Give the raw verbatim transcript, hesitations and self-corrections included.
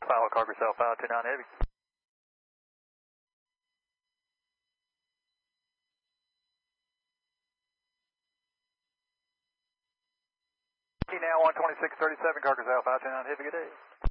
Pilot Cargo South five two nine Heavy. Now one twenty-six thirty-seven Cargo South five two nine Heavy, good day.